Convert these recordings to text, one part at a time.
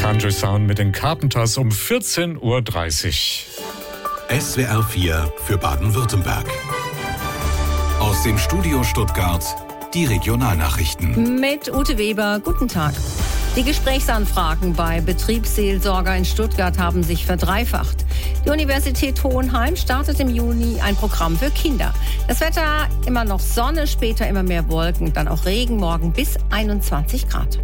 Country Sound mit den Carpenters um 14.30 Uhr. SWR 4 für Baden-Württemberg. Aus dem Studio Stuttgart die Regionalnachrichten. Mit Ute Weber, guten Tag. Die Gesprächsanfragen bei Betriebsseelsorger in Stuttgart haben sich verdreifacht. Die Universität Hohenheim startet im Juni ein Programm für Kinder. Das Wetter immer noch Sonne, später immer mehr Wolken, dann auch Regen, morgen bis 21 Grad.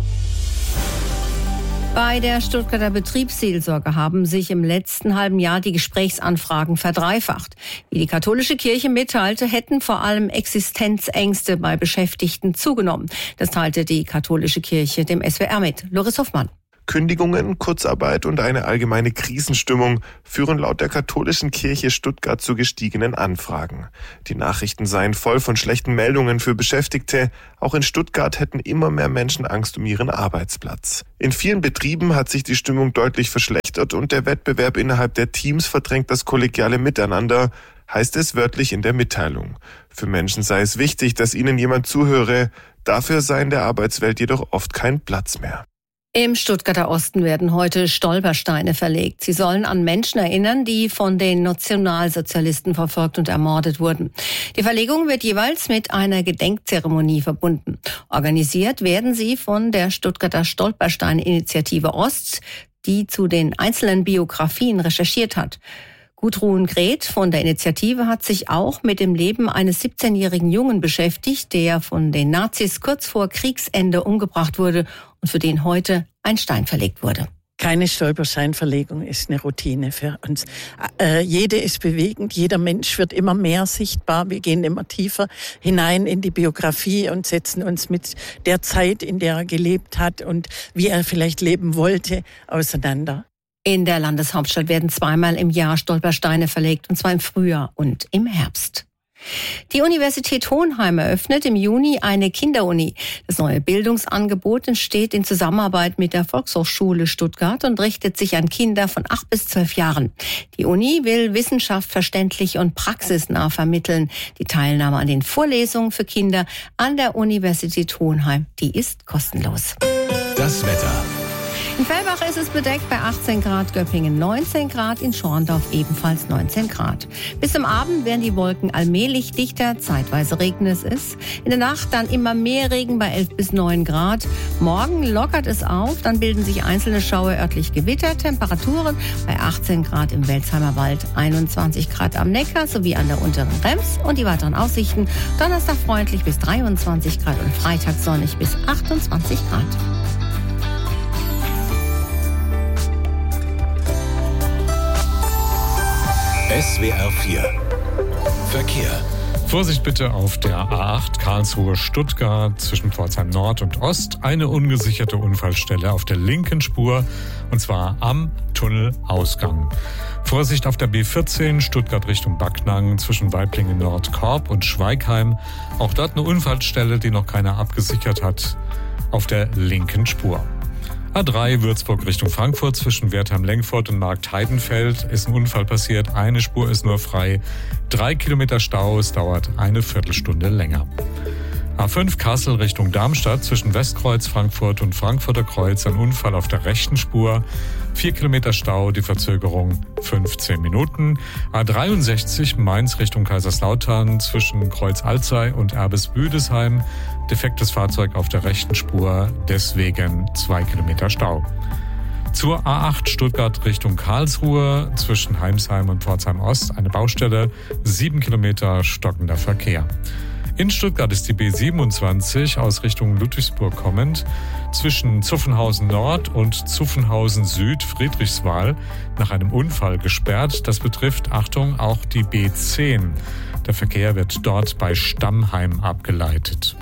Bei der Stuttgarter Betriebsseelsorge haben sich im letzten halben Jahr die Gesprächsanfragen verdreifacht. Wie die katholische Kirche mitteilte, hätten vor allem Existenzängste bei Beschäftigten zugenommen. Das teilte die katholische Kirche dem SWR mit. Loris Hoffmann. Kündigungen, Kurzarbeit und eine allgemeine Krisenstimmung führen laut der katholischen Kirche Stuttgart zu gestiegenen Anfragen. Die Nachrichten seien voll von schlechten Meldungen für Beschäftigte. Auch in Stuttgart hätten immer mehr Menschen Angst um ihren Arbeitsplatz. In vielen Betrieben hat sich die Stimmung deutlich verschlechtert und der Wettbewerb innerhalb der Teams verdrängt das kollegiale Miteinander, heißt es wörtlich in der Mitteilung. Für Menschen sei es wichtig, dass ihnen jemand zuhöre. Dafür sei in der Arbeitswelt jedoch oft kein Platz mehr. Im Stuttgarter Osten werden heute Stolpersteine verlegt. Sie sollen an Menschen erinnern, die von den Nationalsozialisten verfolgt und ermordet wurden. Die Verlegung wird jeweils mit einer Gedenkzeremonie verbunden. Organisiert werden sie von der Stuttgarter Stolperstein-Initiative Ost, die zu den einzelnen Biografien recherchiert hat. Gudrun Greth von der Initiative hat sich auch mit dem Leben eines 17-jährigen Jungen beschäftigt, der von den Nazis kurz vor Kriegsende umgebracht wurde und für den heute ein Stein verlegt wurde. Keine Stolpersteinverlegung ist eine Routine für uns. Jede ist bewegend, jeder Mensch wird immer mehr sichtbar. Wir gehen immer tiefer hinein in die Biografie und setzen uns mit der Zeit, in der er gelebt hat und wie er vielleicht leben wollte, auseinander. In der Landeshauptstadt werden zweimal im Jahr Stolpersteine verlegt, und zwar im Frühjahr und im Herbst. Die Universität Hohenheim eröffnet im Juni eine Kinderuni. Das neue Bildungsangebot entsteht in Zusammenarbeit mit der Volkshochschule Stuttgart und richtet sich an Kinder von 8 bis 12 Jahren. Die Uni will Wissenschaft verständlich und praxisnah vermitteln. Die Teilnahme an den Vorlesungen für Kinder an der Universität Hohenheim, die ist kostenlos. Das Wetter. In Fellbach ist es bedeckt bei 18 Grad, Göppingen 19 Grad, in Schorndorf ebenfalls 19 Grad. Bis zum Abend werden die Wolken allmählich dichter, zeitweise regnet es. In der Nacht dann immer mehr Regen bei 11 bis 9 Grad. Morgen lockert es auf, dann bilden sich einzelne Schauer, örtlich Gewitter. Temperaturen bei 18 Grad im Welsheimer Wald, 21 Grad am Neckar sowie an der unteren Rems. Und die weiteren Aussichten: Donnerstag freundlich bis 23 Grad und Freitag sonnig bis 28 Grad. SWR 4 Verkehr. Vorsicht bitte auf der A8 Karlsruhe-Stuttgart zwischen Pforzheim Nord und Ost. Eine ungesicherte Unfallstelle auf der linken Spur, und zwar am Tunnelausgang. Vorsicht auf der B14 Stuttgart Richtung Backnang zwischen Waiblingen Nord-Korb und Schweigheim. Auch dort eine Unfallstelle, die noch keiner abgesichert hat, auf der linken Spur. A3 Würzburg Richtung Frankfurt zwischen Wertheim-Lengfurt und Markt-Heidenfeld ist ein Unfall passiert. Eine Spur ist nur frei. 3 Kilometer Stau, es dauert eine Viertelstunde länger. A5 Kassel Richtung Darmstadt zwischen Westkreuz Frankfurt und Frankfurter Kreuz ein Unfall auf der rechten Spur. 4 Kilometer Stau, die Verzögerung 15 Minuten. A63 Mainz Richtung Kaiserslautern zwischen Kreuz Alzey und Erbes-Büdesheim. Defektes Fahrzeug auf der rechten Spur, deswegen 2 Kilometer Stau. Zur A8 Stuttgart Richtung Karlsruhe zwischen Heimsheim und Pforzheim Ost eine Baustelle, 7 Kilometer stockender Verkehr. In Stuttgart ist die B27 aus Richtung Ludwigsburg kommend zwischen Zuffenhausen Nord und Zuffenhausen Süd Friedrichswal nach einem Unfall gesperrt. Das betrifft, Achtung, auch die B10. Der Verkehr wird dort bei Stammheim abgeleitet.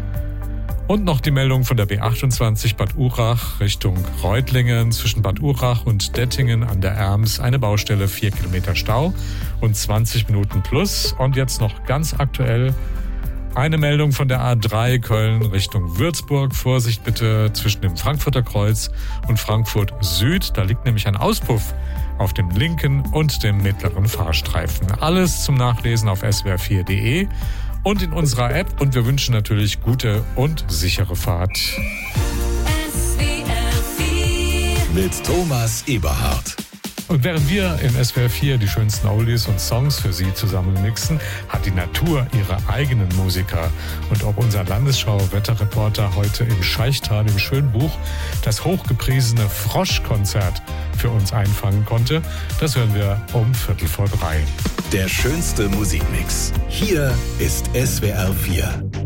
Und noch die Meldung von der B28 Bad Urach Richtung Reutlingen zwischen Bad Urach und Dettingen an der Erms eine Baustelle, 4 Kilometer Stau und 20 Minuten plus. Und jetzt noch ganz aktuell eine Meldung von der A3 Köln Richtung Würzburg. Vorsicht bitte zwischen dem Frankfurter Kreuz und Frankfurt Süd. Da liegt nämlich ein Auspuff auf dem linken und dem mittleren Fahrstreifen. Alles zum Nachlesen auf swr4.de und in unserer App. Und wir wünschen natürlich gute und sichere Fahrt. SWR 4 mit Thomas Eberhardt. Und während wir im SWR 4 die schönsten Oldies und Songs für Sie zusammen mixen, hat die Natur ihre eigenen Musiker. Und ob unser Landesschau-Wetterreporter heute im Scheichtal im Schönbuch das hochgepriesene Froschkonzert für uns einfangen konnte, das hören wir um 2:45. Der schönste Musikmix. Hier ist SWR 4.